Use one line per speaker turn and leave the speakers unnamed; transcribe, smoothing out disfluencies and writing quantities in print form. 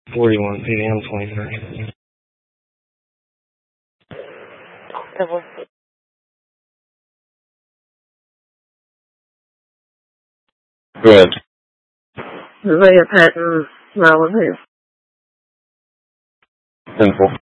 41 p.m. 23rd. Good.
Isaiah Patton, Maryland.
Simple.